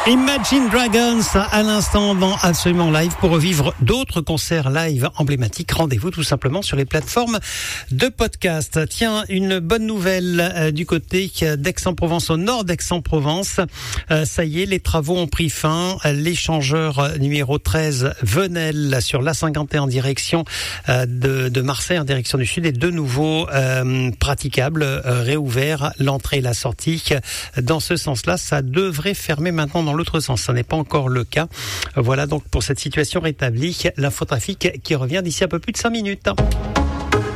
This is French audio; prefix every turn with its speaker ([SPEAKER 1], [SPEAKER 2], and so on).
[SPEAKER 1] Imagine Dragons à l'instant dans Absolument Live. Pour revivre d'autres concerts live emblématiques, rendez-vous tout simplement sur les plateformes de podcast. Tiens, une bonne nouvelle du côté d'Aix-en-Provence, au nord d'Aix-en-Provence. Ça y est, les travaux ont pris fin. L'échangeur numéro 13 Venelle sur l'A51 en direction de Marseille, en direction du sud, est de nouveau praticable, réouvert. L'entrée et la sortie dans ce sens-là, ça devrait fermer maintenant dans l'autre sens. Ça n'est pas encore le cas. Voilà donc pour cette situation rétablie. L'infotrafic qui revient d'ici un peu plus de 5 minutes.